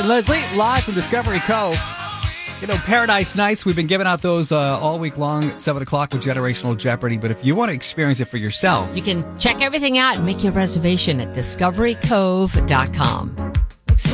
and Leslie, live from Discovery Cove. You know, Paradise Nights, we've been giving out those all week long at 7 o'clock with Generational Jeopardy. But if you want to experience it for yourself, you can check everything out and make your reservation at discoverycove.com.